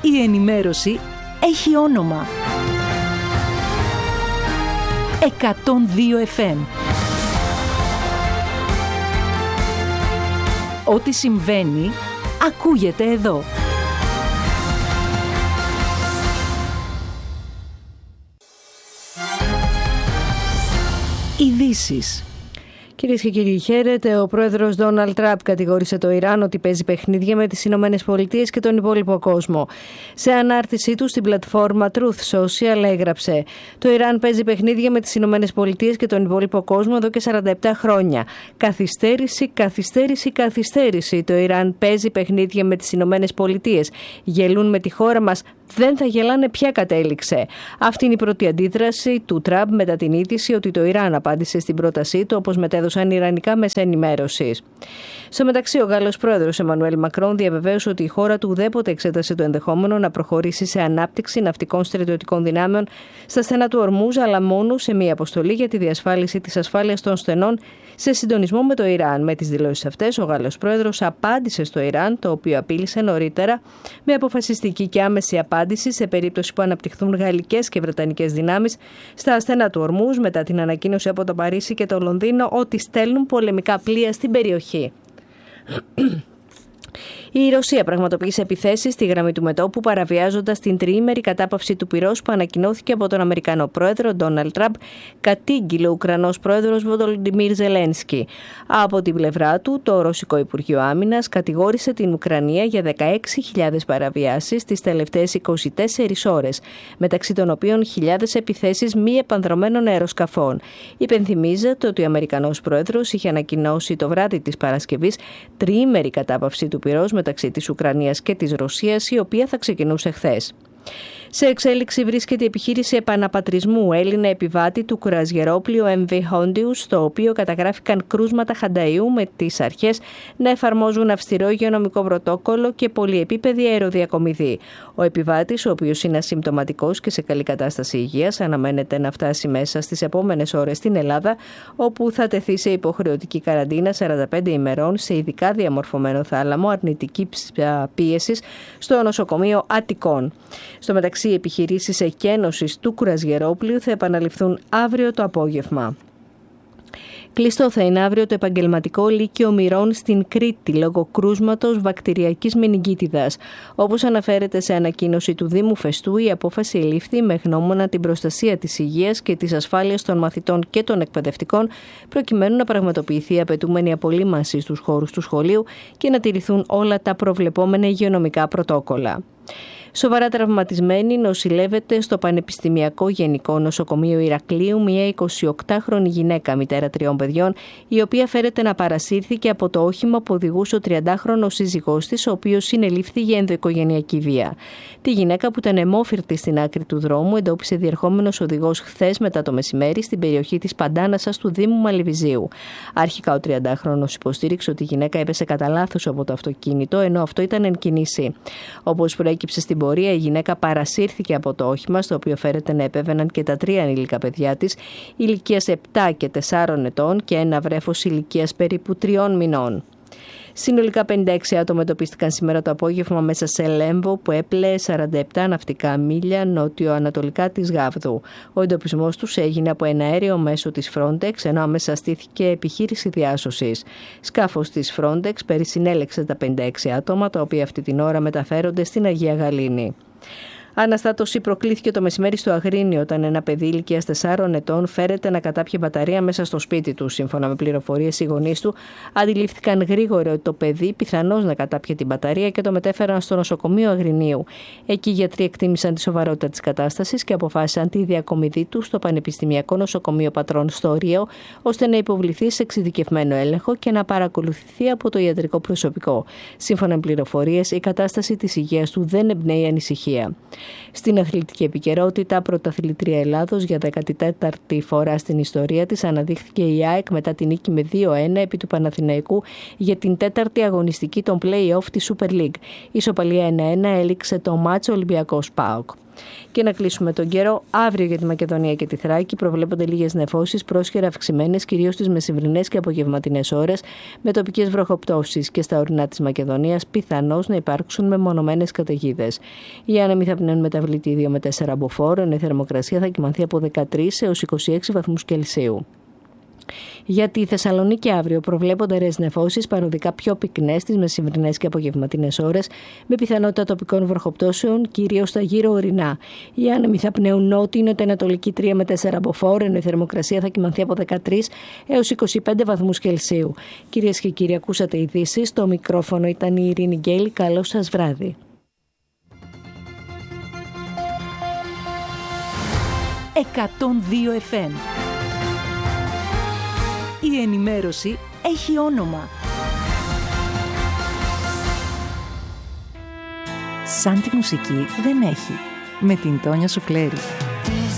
Η ενημέρωση έχει όνομα. 102 FM. Ό,τι συμβαίνει, ακούγεται εδώ. Ειδήσεις. Κυρίες και κύριοι, χαίρετε. Ο πρόεδρος Ντόναλντ Τραμπ κατηγόρησε το Ιράν ότι παίζει παιχνίδια με τις Ηνωμένες Πολιτείες και τον υπόλοιπο κόσμο. Σε ανάρτησή του στην πλατφόρμα Truth Social έγραψε: «Το Ιράν παίζει παιχνίδια με τις Ηνωμένες Πολιτείες και τον υπόλοιπο κόσμο εδώ και 47 χρόνια. Καθυστέρηση. Το Ιράν παίζει παιχνίδια με τις Ηνωμένες Πολιτείες. Γελούν με τη χώρα μας. Δεν θα γελάνε πια», κατέληξε. Αυτή είναι η πρώτη αντίδραση του Τραμπ μετά την είδηση ότι το Ιράν απάντησε στην πρότασή του, όπως μετέδωσαν ιρανικά μέσα ενημέρωσης. Στο μεταξύ, ο Γάλλος πρόεδρος Εμμανουέλ Μακρόν διαβεβαίωσε ότι η χώρα του ουδέποτε εξέτασε το ενδεχόμενο να προχωρήσει σε ανάπτυξη ναυτικών στρατιωτικών δυνάμεων στα στενά του Ορμούζ, αλλά μόνο σε μία αποστολή για τη διασφάλιση της ασφάλειας των στενών σε συντονισμό με το Ιράν. Με τις δηλώσεις αυτές, ο Γάλλος πρόεδρος απάντησε στο Ιράν, το οποίο απείλησε νωρίτερα με αποφασιστική και άμεση απάντηση σε περίπτωση που αναπτυχθούν γαλλικές και βρετανικές δυνάμεις στα στενά του Ορμούζ, μετά την ανακοίνωση από το Παρίσι και το Λονδίνο ότι στέλνουν πολεμικά πλοία στην περιοχή. Η Ρωσία πραγματοποίησε επιθέσεις στη γραμμή του μετώπου, παραβιάζοντας την τριήμερη κατάπαυση του πυρός που ανακοινώθηκε από τον Αμερικανό πρόεδρο Ντόναλντ Τραμπ, κατήγγειλε ο Ουκρανός πρόεδρος Βολοντιμίρ Ζελένσκι. Από την πλευρά του, το Ρωσικό Υπουργείο Άμυνας κατηγόρησε την Ουκρανία για 16.000 παραβιάσεις τις τελευταίες 24 ώρες, μεταξύ των οποίων χιλιάδες επιθέσεις μη επανδρωμένων αεροσκαφών. Υπενθυμίζεται ότι ο Αμερικανός πρόεδρος είχε ανακοινώσει το βράδυ της Παρασκευής τριήμερη κατάπαυση του πυρός μεταξύ της Ουκρανίας και της Ρωσίας, η οποία θα ξεκινούσε χθες. Σε εξέλιξη βρίσκεται η επιχείρηση επαναπατρισμού Έλληνα επιβάτη του κρουαζιερόπλοιου MV Hondius, στο οποίο καταγράφηκαν κρούσματα χανταΐου, με τις αρχές να εφαρμόζουν αυστηρό υγειονομικό πρωτόκολλο και πολυεπίπεδη αεροδιακομιδή. Ο επιβάτης, ο οποίος είναι ασυμπτωματικός και σε καλή κατάσταση υγείας, αναμένεται να φτάσει μέσα στις επόμενες ώρες στην Ελλάδα, όπου θα τεθεί σε υποχρεωτική καραντίνα 45 ημερών σε ειδικά διαμορφωμένο θάλαμο αρνητική πίεσης στο νοσοκομείο Αττικών. Στο μεταξύ, οι επιχειρήσεις εκένωσης του κρουαζιερόπλοιου θα επαναληφθούν αύριο το απόγευμα. Κλειστό θα είναι αύριο το επαγγελματικό λύκειο Μυρών στην Κρήτη λόγω κρούσματος βακτηριακής μενιγκίτιδας. Όπως αναφέρεται σε ανακοίνωση του Δήμου Φεστού, η απόφαση ελήφθη με γνώμονα την προστασία της υγείας και της ασφάλειας των μαθητών και των εκπαιδευτικών, προκειμένου να πραγματοποιηθεί η απαιτούμενη απολύμανση στους χώρους του σχολείου και να τηρηθούν όλα τα προβλεπόμενα υγειονομικά πρωτόκολλα. Σοβαρά τραυματισμένη νοσηλεύεται στο Πανεπιστημιακό Γενικό Νοσοκομείο Ηρακλείου μια 28χρονη γυναίκα, μητέρα 3 παιδιών, η οποία φέρεται να παρασύρθηκε από το όχημα που οδηγούσε ο 30χρονος σύζυγός της, ο οποίος συνελήφθη για ενδοοικογενειακή βία. Τη γυναίκα, που ήταν αιμόφυρτη στην άκρη του δρόμου, εντόπισε διερχόμενος οδηγός χθες μετά το μεσημέρι στην περιοχή της Παντάνασας του Δήμου Μαλιβιζίου. Αρχικά ο 30χρονος υποστήριξε ότι η γυναίκα έπεσε κατά λάθος από το αυτοκίνητο, ενώ αυτό ήταν εν κινήσει. Όπως προέκυψε στην πορεία, η γυναίκα παρασύρθηκε από το όχημα, στο οποίο φέρεται να επέβαιναν και τα 3 ανήλικα παιδιά της, ηλικίας 7 και 4 ετών και ένα βρέφος ηλικίας περίπου 3 μηνών. Συνολικά 56 άτομα εντοπίστηκαν σήμερα το απόγευμα μέσα σε Λέμβο, που έπλεε 47 ναυτικά μίλια νότιο-ανατολικά της Γάβδου. Ο εντοπισμός τους έγινε από ένα αέριο μέσο της Frontex, ενώ άμεσα στήθηκε επιχείρηση διάσωσης. Σκάφος της Frontex περισυνέλεξε τα 56 άτομα, τα οποία αυτή την ώρα μεταφέρονται στην Αγία Γαλήνη. Αναστάτωση προκλήθηκε το μεσημέρι στο Αγρίνιο, όταν ένα παιδί ηλικίας 4 ετών φέρεται να κατάπιε μπαταρία μέσα στο σπίτι του. Σύμφωνα με πληροφορίες, οι γονείς του αντιλήφθηκαν γρήγορα ότι το παιδί πιθανώς να κατάπιε την μπαταρία και το μετέφεραν στο νοσοκομείο Αγρινίου. Εκεί οι γιατροί εκτίμησαν τη σοβαρότητα της κατάστασης και αποφάσισαν τη διακομιδή του στο Πανεπιστημιακό Νοσοκομείο Πατρών στο Ρίο, ώστε να υποβληθεί σε εξειδικευμένο έλεγχο και να παρακολουθηθεί από το ιατρικό προσωπικό. Σύμφωνα με πληροφορίες, η κατάσταση της υγείας του δεν εμπνέει ανησυχία. Στην αθλητική επικαιρότητα, πρωταθλήτρια Ελλάδος για 14η φορά στην ιστορία της αναδείχθηκε η ΑΕΚ μετά την νίκη με 2-1 επί του Παναθηναϊκού για την 4η αγωνιστική των play-off της Super League. Η ισοπαλία 1-1 έληξε το μάτσο Ολυμπιακός ΠΑΟΚ. Και να κλείσουμε τον καιρό. Αύριο για τη Μακεδονία και τη Θράκη προβλέπονται λίγες νεφώσεις, πρόσχερα αυξημένες κυρίως στις μεσημβρινές και απογευματινές ώρες, με τοπικές βροχοπτώσεις, και στα ορεινά της Μακεδονίας πιθανώς να υπάρξουν μεμονωμένες καταιγίδες. Οι άνεμοι θα πνέουν μεταβλητή 2 με 4 μποφόρ, ενώ η θερμοκρασία θα κυμανθεί από 13 έως 26 βαθμούς Κελσίου. Για τη Θεσσαλονίκη αύριο προβλέπονται αραιές νεφώσεις, παροδικά πιο πυκνές στις μεσημβρινές και απογευματινές ώρες, με πιθανότητα τοπικών βροχοπτώσεων, κυρίως στα γύρω ορεινά. Οι άνεμοι θα πνέουν νότιο-νοτιοανατολική 3 με 4 μποφόρ, ενώ η θερμοκρασία θα κυμανθεί από 13 έως 25 βαθμούς Κελσίου. Κυρίες και κύριοι, ακούσατε ειδήσεις. Στο μικρόφωνο ήταν η Ειρήνη Γκέλη. Καλό σας βράδυ. 102 FM. Η ενημέρωση έχει όνομα. Σαν τη μουσική δεν έχει. Με την Τόνια Σουφλέρη.